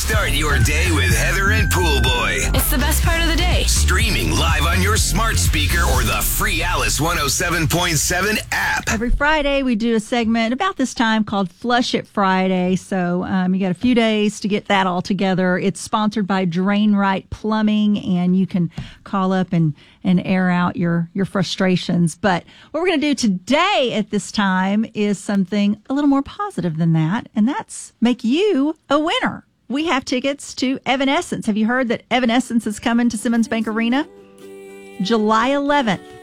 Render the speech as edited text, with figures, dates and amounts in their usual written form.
Start your day with Heather and Pool Boy. It's the best part of the day. Streaming live on your smart speaker or the free Alice 107.7 app. Every Friday, we do a segment about this time called Flush It Friday. So you got a few days to get that all together. It's sponsored by Drain Right Plumbing, and you can call up and air out your frustrations. But what we're going to do today at this time is something a little more positive than that, and that's make you a winner. We have tickets to Evanescence. Have you heard that Evanescence is coming to Simmons Bank Arena? July 11th.